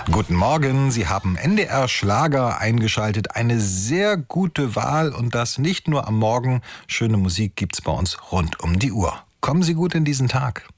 Guten Morgen, Sie haben NDR Schlager eingeschaltet. Eine sehr gute Wahl und das nicht nur am Morgen. Schöne Musik gibt's bei uns rund um die Uhr. Kommen Sie gut in diesen Tag.